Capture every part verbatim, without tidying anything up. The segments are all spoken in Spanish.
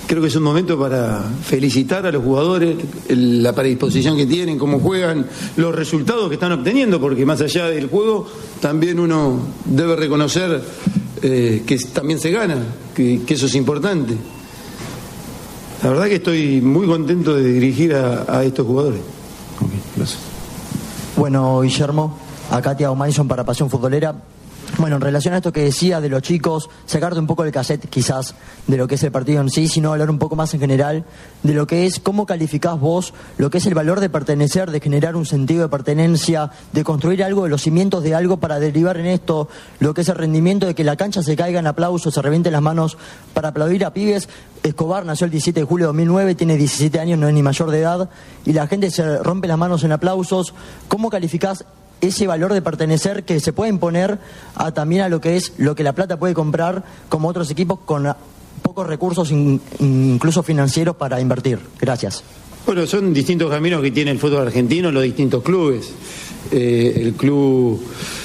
creo que es un momento para felicitar a los jugadores, el, la predisposición que tienen, cómo juegan, los resultados que están obteniendo, porque más allá del juego también uno debe reconocer eh, que también se gana, que, que eso es importante. La verdad que estoy muy contento de dirigir a, a estos jugadores. Okay, gracias. Bueno, Guillermo, acá Thiago Madison para Pasión Futbolera. Bueno, en relación a esto que decía de los chicos, sacarte un poco el cassette quizás de lo que es el partido en sí, sino hablar un poco más en general de lo que es, cómo calificás vos lo que es el valor de pertenecer, de generar un sentido de pertenencia, de construir algo, de los cimientos de algo para derivar en esto, lo que es el rendimiento de que la cancha se caiga en aplausos, se revienten las manos para aplaudir a pibes. Escobar nació el diecisiete de julio de dos mil nueve, tiene diecisiete años, no es ni mayor de edad, y la gente se rompe las manos en aplausos. ¿Cómo calificás ese valor de pertenecer que se puede imponer a, también a lo que es lo que La Plata puede comprar como otros equipos con pocos recursos in, incluso financieros para invertir? Gracias. Bueno, son distintos caminos que tiene el fútbol argentino, los distintos clubes. Eh, el club,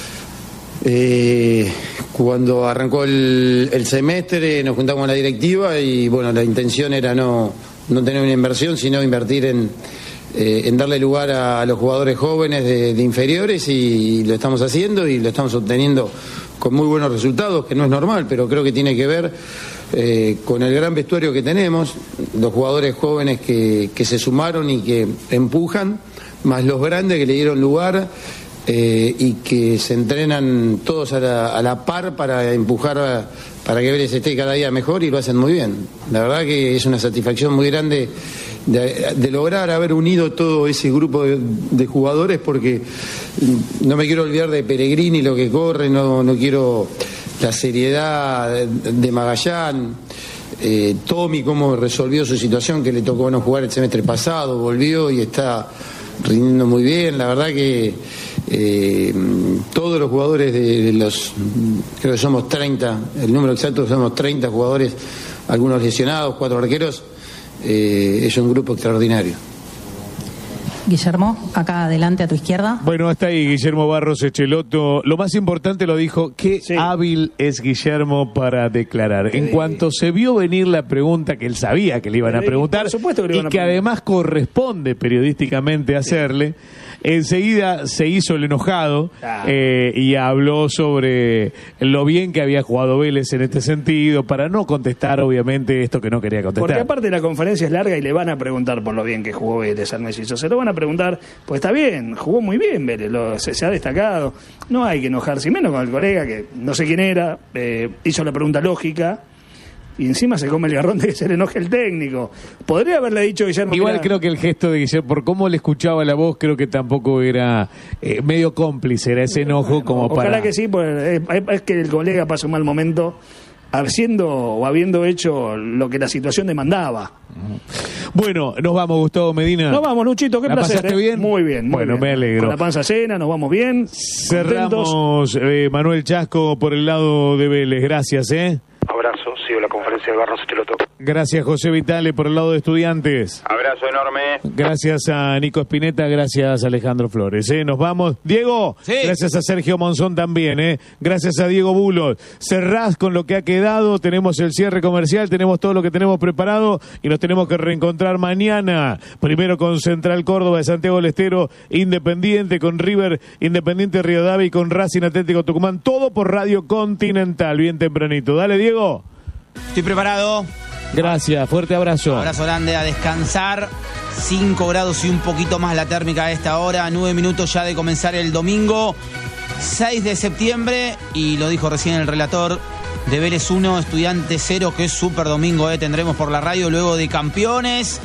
eh, cuando arrancó el, el semestre, nos juntamos con la directiva y bueno, la intención era no, no tener una inversión, sino invertir en Eh, en darle lugar a, a los jugadores jóvenes de, de inferiores, y lo estamos haciendo y lo estamos obteniendo con muy buenos resultados, que no es normal, pero creo que tiene que ver eh, con el gran vestuario que tenemos, los jugadores jóvenes que, que se sumaron y que empujan, más los grandes que le dieron lugar eh, y que se entrenan todos a la, a la par para empujar a, para que Vélez esté cada día mejor, y lo hacen muy bien. La verdad que es una satisfacción muy grande De, de lograr haber unido todo ese grupo de, de jugadores, porque no me quiero olvidar de Pellegrini, lo que corre, no, no quiero la seriedad de, de Magallán, eh, Tommy, cómo resolvió su situación, que le tocó no jugar el semestre pasado, volvió y está rindiendo muy bien. La verdad que eh, todos los jugadores de, de los, creo que somos treinta, el número exacto somos treinta jugadores, algunos lesionados, cuatro arqueros. Eh, es un grupo extraordinario. Guillermo, acá adelante a tu izquierda. Bueno, hasta ahí Guillermo Barros Echeloto. Lo más importante lo dijo, qué sí. hábil es Guillermo para declarar. En cuanto se vio venir la pregunta que él sabía que le iban a preguntar, por supuesto que le iban a preguntar, y que además corresponde periodísticamente hacerle, enseguida se hizo el enojado ah. eh, y habló sobre lo bien que había jugado Vélez en este sentido, para no contestar obviamente esto que no quería contestar. Porque aparte la conferencia es larga y le van a preguntar por lo bien que jugó Vélez al Mellizo. Se lo van a preguntar, pues está bien, jugó muy bien Vélez, lo, se, se ha destacado. No hay que enojarse, menos con el colega que no sé quién era, eh, hizo la pregunta lógica. Y encima se come el garrón de que se le enoje el técnico. Podría haberle dicho Guillermo. Igual mira, creo que el gesto de Guillermo, por cómo le escuchaba la voz, creo que tampoco era eh, medio cómplice, era ese enojo bueno, como ojalá para... Ojalá que sí, pues es, es que el colega pasa un mal momento haciendo o habiendo hecho lo que la situación demandaba. Bueno, nos vamos, Gustavo Medina. Nos vamos, Luchito, qué ¿La placer. pasaste ¿eh? bien? Muy bien, muy bueno, bien. me alegro. Con la panza llena, nos vamos bien. Cerramos, eh, Manuel Chasco, por el lado de Vélez. Gracias, ¿eh? Abrazo, sigo la conferencia de Barros Echeloto. Gracias, José Vitale, por el lado de Estudiantes. Abrazo enorme. Gracias a Nico Espineta, gracias a Alejandro Flores. ¿eh? Nos vamos. Diego, sí. Gracias a Sergio Monzón también. ¿eh? Gracias a Diego Bulos. Cerrás con lo que ha quedado. Tenemos el cierre comercial, tenemos todo lo que tenemos preparado y nos tenemos que reencontrar mañana. Primero con Central Córdoba de Santiago del Estero, Independiente, con River Independiente Rivadavia y con Racing Atlético Tucumán. Todo por Radio Continental, bien tempranito. Dale, Diego. Estoy preparado. Gracias, fuerte abrazo. Abrazo grande, a descansar. cinco grados y un poquito más la térmica a esta hora. nueve minutos ya de comenzar el domingo seis de septiembre. Y lo dijo recién el relator, de Vélez uno, Estudiantes cero, que es súper domingo. Eh. Tendremos por la radio luego de campeones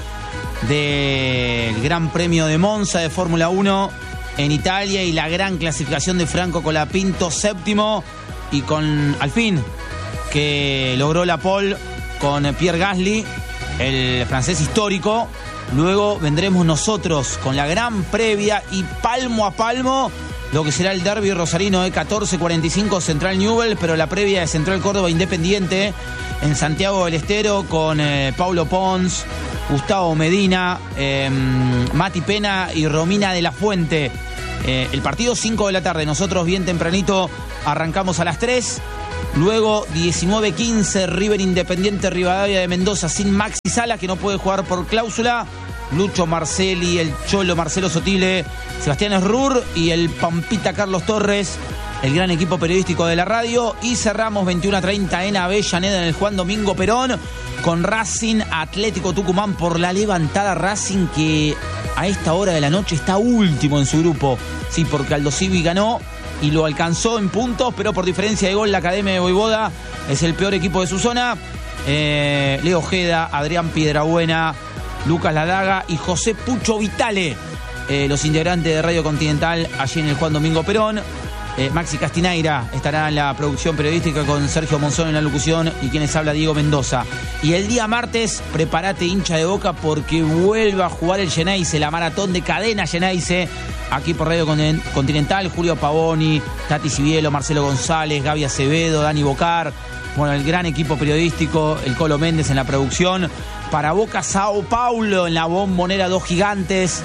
del Gran Premio de Monza de Fórmula uno en Italia y la gran clasificación de Franco Colapinto séptimo. Y con, al fin, que logró la pole con Pierre Gasly, el francés histórico. Luego vendremos nosotros con la gran previa y palmo a palmo lo que será el derbi rosarino de catorce cuarenta y cinco Central Newell's, pero la previa de Central Córdoba Independiente en Santiago del Estero con eh, Paulo Pons, Gustavo Medina, eh, Mati Pena y Romina de la Fuente. Eh, el partido cinco de la tarde, nosotros bien tempranito arrancamos a las tres. Luego, diecinueve quince, River Independiente Rivadavia de Mendoza sin Maxi Salas, que no puede jugar por cláusula. Lucho Marcelli, el Cholo Marcelo Sotile, Sebastián Esrur y el Pampita Carlos Torres, el gran equipo periodístico de la radio. Y cerramos veintiuno a treinta en Avellaneda, en el Juan Domingo Perón, con Racing Atlético Tucumán por la levantada. Racing que a esta hora de la noche está último en su grupo. Sí, porque Aldo Civi ganó y lo alcanzó en puntos, pero por diferencia de gol la Academia de Voivoda es el peor equipo de su zona. Eh, Leo Ojeda, Adrián Piedrabuena, Lucas Ladaga y José Pucho Vitale, eh, los integrantes de Radio Continental allí en el Juan Domingo Perón. Eh, Maxi Castineira estará en la producción periodística con Sergio Monzón en la locución y quienes habla Diego Mendoza. Y el día martes, prepárate, hincha de Boca, porque vuelve a jugar el Geneise, la maratón de cadena Geneise, aquí por Radio Continental. Julio Pavoni, Tati Civielo, Marcelo González, Gaby Acevedo, Dani Bocar, bueno, el gran equipo periodístico, el Colo Méndez en la producción. Para Boca, Sao Paulo en la Bombonera, dos gigantes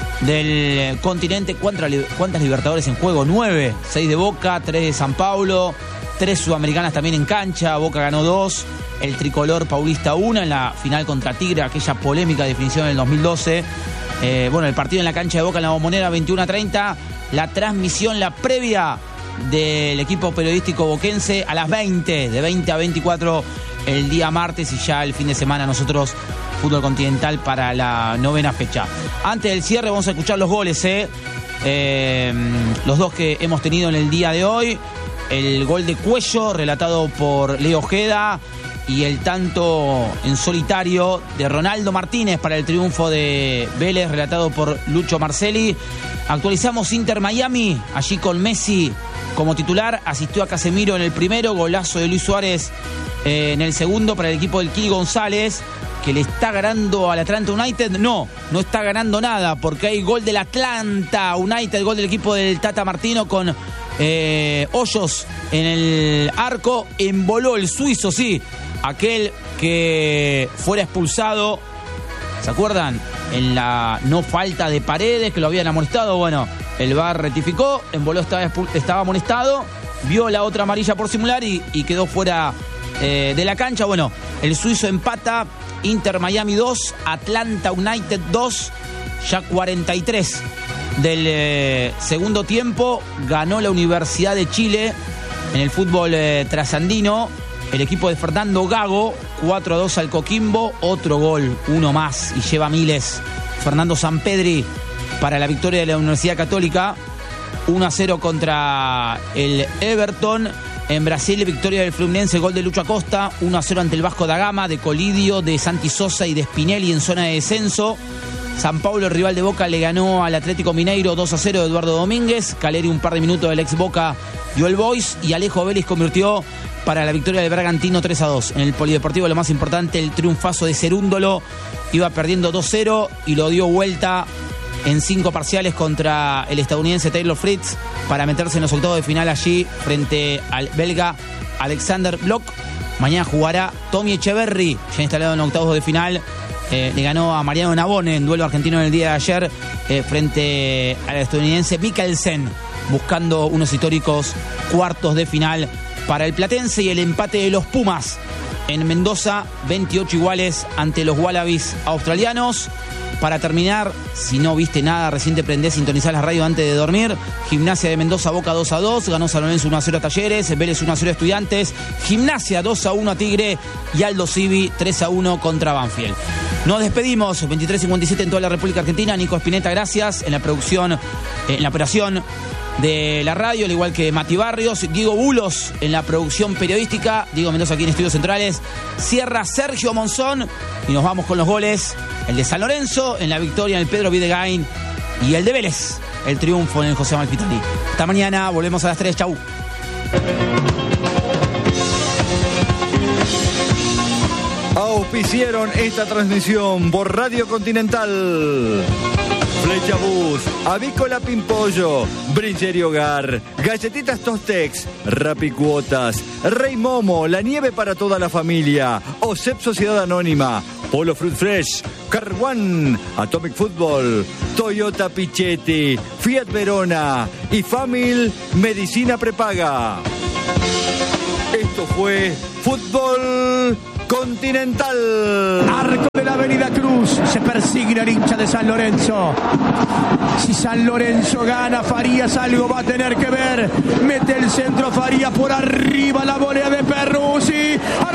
del continente. ¿Cuántas, ¿Cuántas Libertadores en juego? Nueve. Seis de Boca, tres de San Paulo, tres sudamericanas también en cancha. Boca ganó dos. El tricolor paulista una en la final contra Tigre, aquella polémica definición en el dos mil doce. Eh, bueno, el partido en la cancha de Boca en la Bombonera, veintiuno a treinta. La transmisión, la previa del equipo periodístico boquense a las veinte, de veinte a veinticuatro el día martes, y ya el fin de semana nosotros Fútbol Continental para la novena fecha. Antes del cierre vamos a escuchar los goles, ¿eh? Eh, los dos que hemos tenido en el día de hoy. El gol de Cuello, relatado por Leo Ojeda, y el tanto en solitario de Ronaldo Martínez para el triunfo de Vélez, relatado por Lucho Marcelli. Actualizamos Inter Miami, allí con Messi como titular. Asistió a Casemiro en el primero, golazo de Luis Suárez eh, en el segundo para el equipo del Kili González, que le está ganando al Atlanta United. No, no está ganando nada, porque hay gol del Atlanta United, gol del equipo del Tata Martino con eh, Hoyos en el arco. Emboló el suizo, sí, aquel que fuera expulsado, ¿se acuerdan? En la no falta de Paredes, que lo habían amonestado. Bueno, el V A R rectificó, Emboló estaba, estaba amonestado, vio la otra amarilla por simular y, y quedó fuera eh, de la cancha. Bueno, el suizo empata. Inter Miami dos, Atlanta United dos, ya cuarenta y tres del eh, segundo tiempo. Ganó la Universidad de Chile en el fútbol eh, trasandino. El equipo de Fernando Gago, cuatro a dos al Coquimbo. Otro gol, uno más, y lleva miles. Fernando Sampedri para la victoria de la Universidad Católica. uno a cero contra el Everton. En Brasil, victoria del Fluminense, gol de Lucho Acosta. uno a cero ante el Vasco da Gama, de Colidio, de Santi Sosa y de Spinelli en zona de descenso. San Paulo, el rival de Boca, le ganó al Atlético Mineiro dos a cero de Eduardo Domínguez. Caleri, un par de minutos del ex Boca, dio el boys. Y Alejo Vélez convirtió para la victoria del Bragantino tres a dos. En el Polideportivo, lo más importante, el triunfazo de Cerúndolo. Iba perdiendo dos cero y lo dio vuelta en cinco parciales contra el estadounidense Taylor Fritz para meterse en los octavos de final allí frente al belga Alexander Bloch. Mañana jugará Tommy Echeverry, ya instalado en octavos de final. Eh, le ganó a Mariano Navone en duelo argentino en el día de ayer eh, frente al estadounidense Mikkelsen, buscando unos históricos cuartos de final para el platense. Y el empate de los Pumas en Mendoza, veintiocho iguales ante los Wallabies australianos. Para terminar, si no viste nada, recién te prendés, sintonizás la radio antes de dormir. Gimnasia de Mendoza, Boca dos a dos, ganó San Lorenzo uno a cero a Talleres, Vélez uno a cero a Estudiantes, Gimnasia dos a uno a Tigre y Aldo Civi tres a uno contra Banfield. Nos despedimos, veintitrés cincuenta y siete en toda la República Argentina. Nico Espineta, gracias. En la producción, en la operación de la radio, al igual que Mati Barrios, Diego Bulos en la producción periodística, Diego Mendoza aquí en Estudios Centrales, cierra Sergio Monzón y nos vamos con los goles. El de San Lorenzo en la victoria en el Pedro Videgain y el de Vélez, el triunfo en el José Amalfitani. Hasta mañana, volvemos a las tres, chau. Auspiciaron esta transmisión por Radio Continental. Flecha Bus, Avícola Pimpollo, Brinchería Hogar, Galletitas Tostex, Rapicuotas, Rey Momo, la nieve para toda la familia, OSEP Sociedad Anónima, Polo Fruit Fresh, Car One, Atomic Football, Toyota Pichetti, Fiat Verona y Famil Medicina Prepaga. Esto fue Fútbol Continental. Arco de la Avenida Cruz. Se persigna el hincha de San Lorenzo. Si San Lorenzo gana, Farías algo va a tener que ver. Mete el centro Farías por arriba, la volea de Perruzzi.